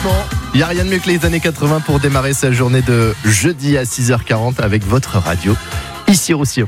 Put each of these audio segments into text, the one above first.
Franchement, il n'y a rien de mieux que les années 80 pour démarrer sa journée de jeudi à 6h40 avec votre radio. Ici Roussillon.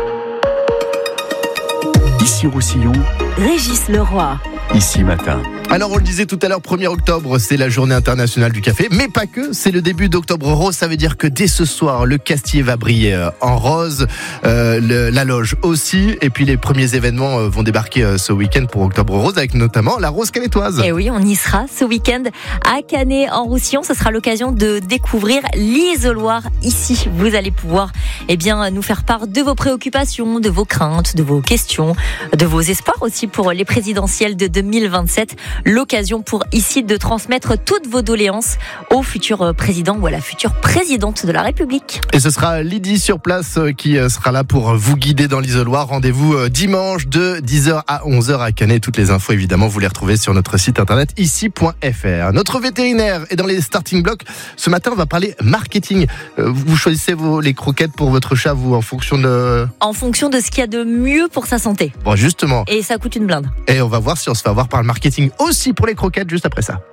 Ici Roussillon, Régis Leroy. ici matin. Alors on le disait tout à l'heure, 1er octobre, c'est la journée internationale du café, mais pas que, c'est le début d'Octobre Rose, ça veut dire que dès ce soir, le Castier va briller en rose, la loge aussi, et puis les premiers événements vont débarquer ce week-end pour Octobre Rose, avec notamment la Rose Canétoise. Et oui, on y sera ce week-end à Canet en Roussillon. Ce sera l'occasion de découvrir l'isoloir ici. Vous allez pouvoir nous faire part de vos préoccupations, de vos craintes, de vos questions, de vos espoirs aussi pour les présidentielles de 2027. L'occasion pour ici de transmettre toutes vos doléances au futur président ou à la future présidente de la République. Et ce sera Lydie sur place qui sera là pour vous guider dans l'isoloir. Rendez-vous dimanche de 10h à 11h à Canet. Toutes les infos, évidemment, vous les retrouvez sur notre site internet ici.fr. Notre vétérinaire est dans les starting blocks. Ce matin, on va parler marketing. Vous choisissez les croquettes pour votre chat, vous, en fonction de ce qu'il y a de mieux pour sa santé. Bon, justement. Et ça coûte une blinde. Et on va voir si on se fait avoir par le marketing aussi pour les croquettes, juste après ça.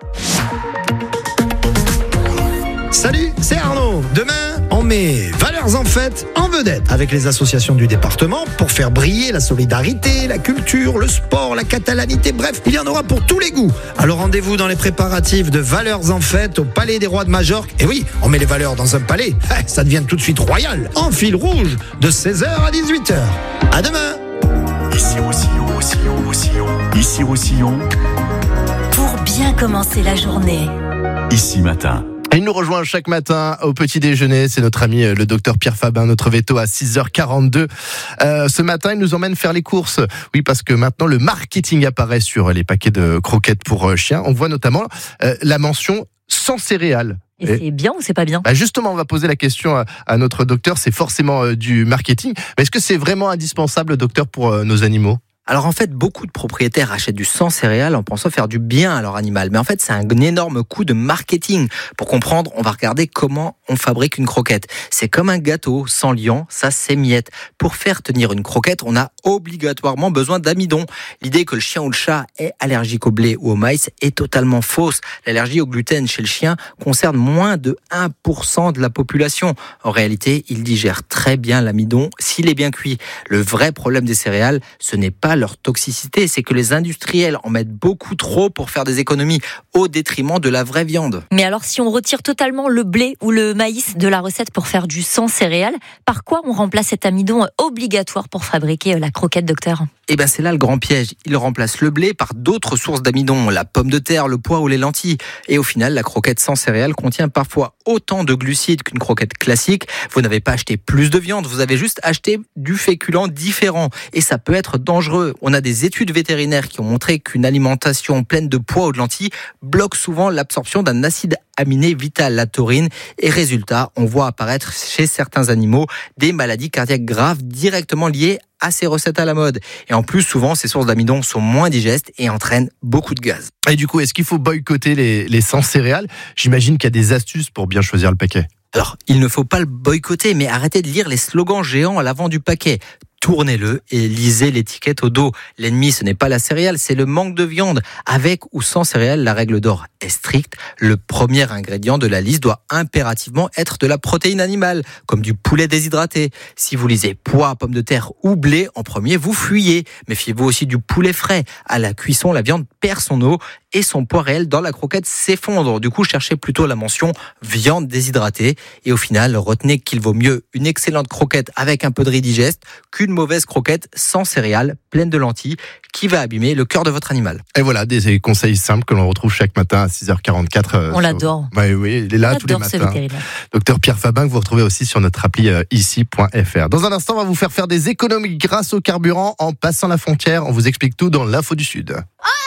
Salut, c'est Arnaud. Demain, on met Valeurs en Fête en vedette avec les associations du département pour faire briller la solidarité, la culture, le sport, la catalanité. Bref, il y en aura pour tous les goûts. Alors rendez-vous dans les préparatifs de Valeurs en Fête au Palais des Rois de Majorque. Et oui, on met les valeurs dans un palais. Ça devient tout de suite royal. En fil rouge de 16h à 18h. À demain. Ici Roussillon, Roussillon, Roussillon. Ici Roussillon, Pour bien commencer la journée. ici matin. Et il nous rejoint chaque matin au petit déjeuner. C'est notre ami le docteur Pierre Fabin, notre veto à 6h42. Ce matin, il nous emmène faire les courses. Oui, parce que maintenant, le marketing apparaît sur les paquets de croquettes pour chiens. On voit notamment la mention sans céréales. Et c'est bien ou c'est pas bien ? Justement, on va poser la question à notre docteur. C'est forcément du marketing. Mais est-ce que c'est vraiment indispensable, docteur, pour nos animaux ? Alors en fait, beaucoup de propriétaires achètent du sans céréales en pensant faire du bien à leur animal. Mais en fait, c'est un énorme coup de marketing. Pour comprendre, on va regarder comment on fabrique une croquette. C'est comme un gâteau, sans liant, ça s'émiette. Pour faire tenir une croquette, on a obligatoirement besoin d'amidon. L'idée que le chien ou le chat est allergique au blé ou au maïs est totalement fausse. L'allergie au gluten chez le chien concerne moins de 1% de la population. En réalité, il digère très bien l'amidon s'il est bien cuit. Le vrai problème des céréales, ce n'est pas leur toxicité, c'est que les industriels en mettent beaucoup trop pour faire des économies au détriment de la vraie viande. Mais alors, si on retire totalement le blé ou le maïs de la recette pour faire du sans céréales, par quoi on remplace cet amidon obligatoire pour fabriquer la croquette, docteur ? C'est là le grand piège. Il remplace le blé par d'autres sources d'amidon, la pomme de terre, le pois ou les lentilles. Et au final, la croquette sans céréales contient parfois autant de glucides qu'une croquette classique. Vous n'avez pas acheté plus de viande, vous avez juste acheté du féculent différent. Et ça peut être dangereux. On a des études vétérinaires qui ont montré qu'une alimentation pleine de pois ou de lentilles bloque souvent l'absorption d'un acide aminé vital, la taurine. Et résultat, on voit apparaître chez certains animaux des maladies cardiaques graves directement liées à ces recettes à la mode. Et en plus, souvent, ces sources d'amidon sont moins digestes et entraînent beaucoup de gaz. Et du coup, est-ce qu'il faut boycotter les sans céréales ? J'imagine qu'il y a des astuces pour bien choisir le paquet. Alors, il ne faut pas le boycotter, mais arrêtez de lire les slogans géants à l'avant du paquet. Tournez-le et lisez l'étiquette au dos. L'ennemi, ce n'est pas la céréale, c'est le manque de viande. Avec ou sans céréales, la règle d'or est stricte. Le premier ingrédient de la liste doit impérativement être de la protéine animale, comme du poulet déshydraté. Si vous lisez pois, pommes de terre ou blé en premier, vous fuyez. Méfiez-vous aussi du poulet frais. À la cuisson, la viande perd son eau et son poids réel dans la croquette s'effondre. Du coup, cherchez plutôt la mention viande déshydratée. Et au final, retenez qu'il vaut mieux une excellente croquette avec un peu de riz digeste qu'une mauvaise croquette sans céréales, pleine de lentilles, qui va abîmer le cœur de votre animal. Et voilà, des conseils simples que l'on retrouve chaque matin à 6h44. On l'adore. Oui, il est là tous les matins. Docteur Pierre Fabin, que vous retrouvez aussi sur notre appli ici.fr. Dans un instant, on va vous faire des économies grâce au carburant en passant la frontière. On vous explique tout dans l'Info du Sud.